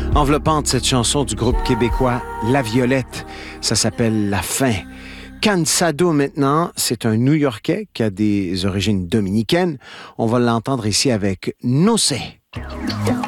enveloppante cette chanson du groupe québécois La Violette. Ça s'appelle La Fin. Cansado maintenant, c'est un New-Yorkais qui a des origines dominicaines. On va l'entendre ici avec No sé.